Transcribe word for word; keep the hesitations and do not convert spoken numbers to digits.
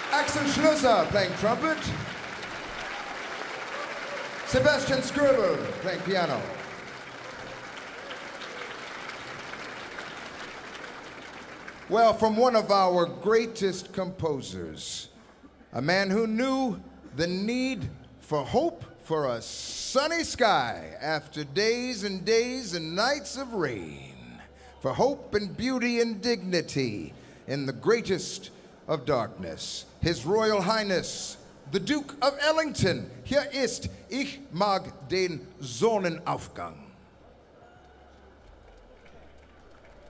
Axel Schlösser playing trumpet. Sebastian Skirble playing piano. Well, from one of our greatest composers, a man who knew the need for hope for a sunny sky after days and days and nights of rain, for hope and beauty and dignity in the greatest of darkness. His Royal Highness, the Duke of Ellington. Hier ist Ich mag den Sonnenaufgang.